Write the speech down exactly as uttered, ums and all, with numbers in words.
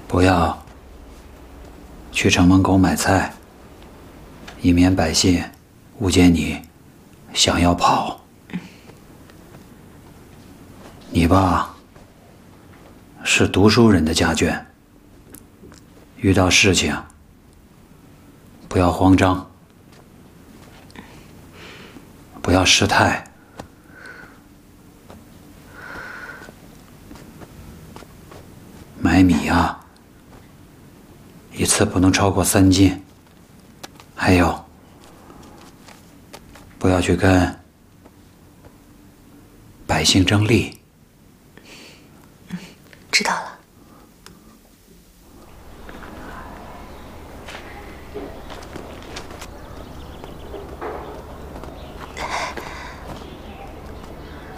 不要去城门口买菜，以免百姓误解你想要跑。你爸是读书人的家眷，遇到事情不要慌张，不要失态。买米啊，一次不能超过三斤。还有，不要去跟百姓争利。